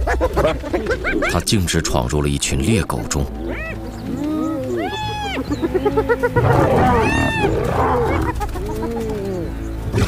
他径直闯入了一群猎狗中。